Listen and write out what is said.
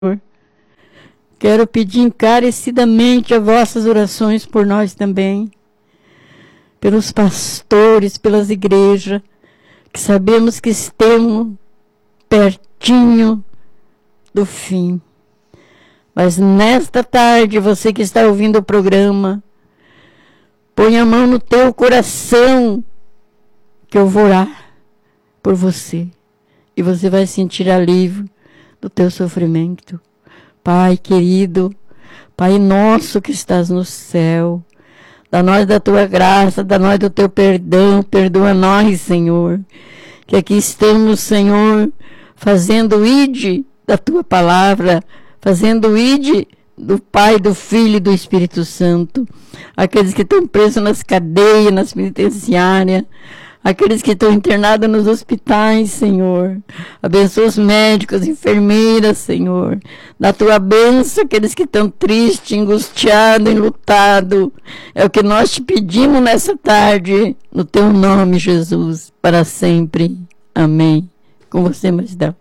Quero pedir encarecidamente as vossas orações por nós também, pelos pastores, pelas igrejas, que sabemos que estamos pertinho do fim. Mas nesta tarde, você que está ouvindo o programa, põe a mão no teu coração, que eu vou orar por você. E você vai sentir alívio do teu sofrimento. Pai querido, Pai nosso que estás no céu, dá-nós da tua graça, dá-nós do teu perdão, perdoa nós, Senhor, que aqui estamos, Senhor, fazendo o ide da tua palavra, fazendo o ide do Pai, do Filho e do Espírito Santo, aqueles que estão presos nas cadeias, nas penitenciárias, aqueles que estão internados nos hospitais, Senhor. Abençoa os médicos, enfermeiras, Senhor. Dá tua bênção, aqueles que estão tristes, angustiados, enlutados. É o que nós te pedimos nessa tarde, no teu nome, Jesus, para sempre. Amém. Com você, Maridão.